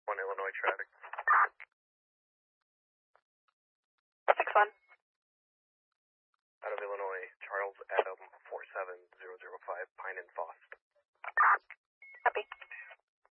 1 Illinois traffic. 61. Out of Illinois, Charles Adam 47005, Pine and Foss.